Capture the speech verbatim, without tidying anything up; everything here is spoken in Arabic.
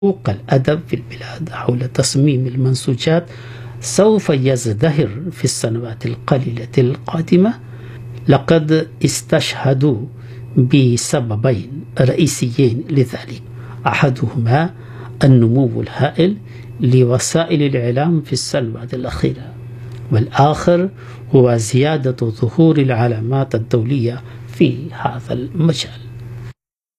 حقوق الأدب في البلاد حول تصميم المنسوجات سوف يزدهر في السنوات القليلة القادمة. لقد استشهدوا بسببين رئيسيين لذلك، أحدهما النمو الهائل لوسائل الإعلام في السنوات الأخيرة، والآخر هو زيادة ظهور العلامات الدولية في هذا المجال.